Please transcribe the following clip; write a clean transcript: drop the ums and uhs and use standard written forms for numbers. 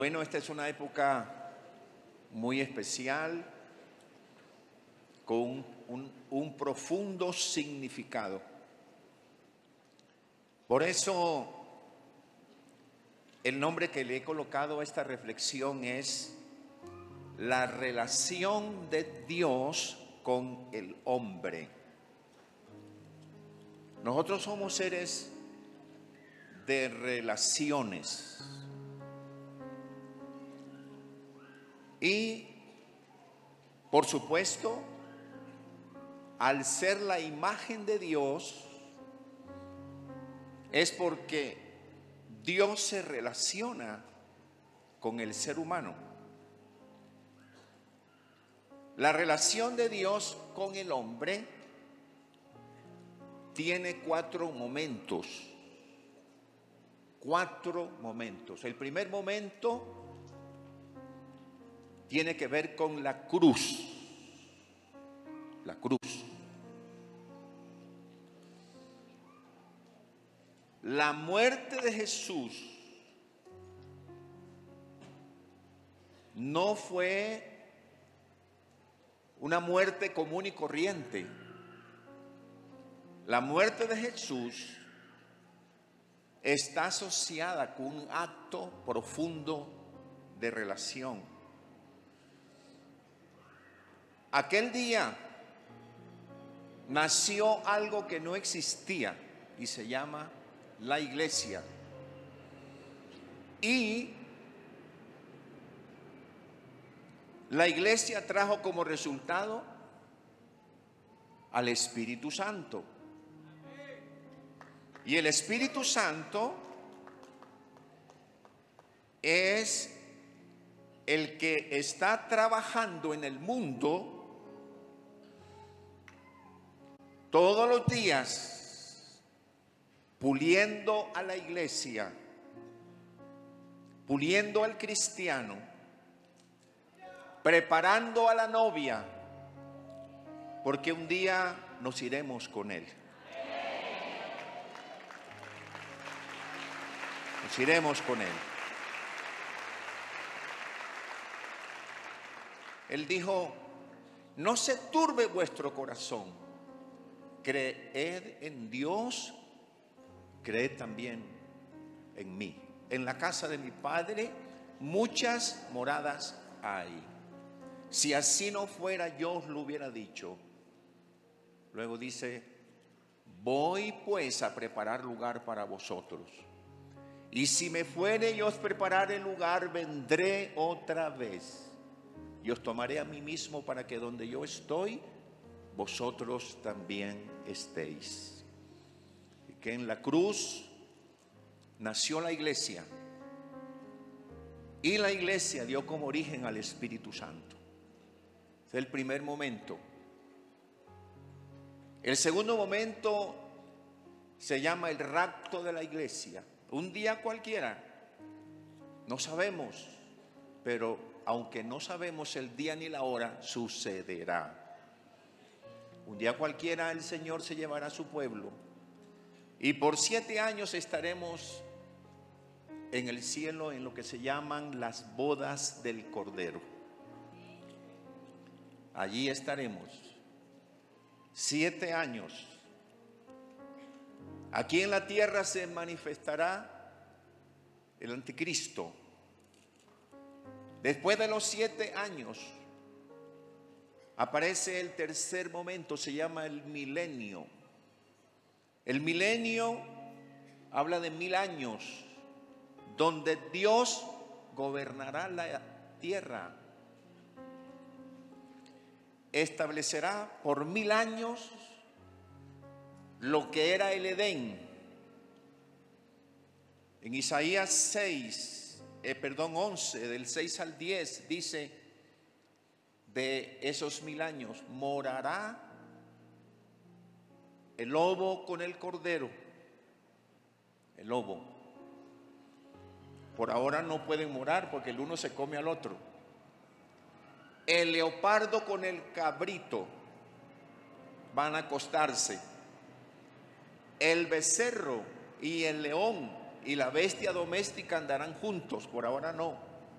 Bueno, esta es una época muy especial, con un profundo significado. Por eso, el nombre que le he colocado a esta reflexión es la relación de Dios con el hombre. Nosotros somos seres de relaciones. Y, por supuesto, al ser la imagen de Dios, es porque Dios se relaciona con el ser humano. La relación de Dios con el hombre tiene cuatro momentos. El primer momento tiene que ver con la cruz. La cruz. La muerte de Jesús no fue una muerte común y corriente. La muerte de Jesús está asociada con un acto profundo de relación. Aquel día nació algo que no existía y se llama la iglesia. Y la iglesia trajo como resultado al Espíritu Santo. Y el Espíritu Santo es el que está trabajando en el mundo todos los días, puliendo a la iglesia, puliendo al cristiano, preparando a la novia, porque un día nos iremos con él. Nos iremos con él. Él dijo: no se turbe vuestro corazón. Creed en Dios, creed también en mí. En la casa de mi Padre muchas moradas hay. Si así no fuera, yo os lo hubiera dicho. Luego dice: voy pues a preparar lugar para vosotros. Y si me fuere y os prepararé el lugar, vendré otra vez y os tomaré a mí mismo, para que donde yo estoy, vosotros también estéis. Y que en la cruz nació la iglesia, y la iglesia dio como origen al Espíritu Santo. Es el primer momento. El segundo momento se llama el rapto de la iglesia. Un día cualquiera, no sabemos, pero aunque no sabemos el día ni la hora, sucederá. Un día cualquiera el Señor se llevará a su pueblo, y por 7 años estaremos en el cielo, en lo que se llaman las bodas del Cordero. Allí estaremos 7 años. Aquí en la tierra se manifestará el anticristo. Después de los 7 años aparece el tercer momento, se llama el milenio. El milenio habla de 1000 años, donde Dios gobernará la tierra. Establecerá por 1000 años lo que era el Edén. En Isaías 11, del 6 al 10, dice: de esos 1000 años morará el lobo con el cordero. El lobo. Por ahora no pueden morar porque el uno se come al otro. El leopardo con el cabrito van a acostarse. El becerro y el león y la bestia doméstica andarán juntos. Por ahora no.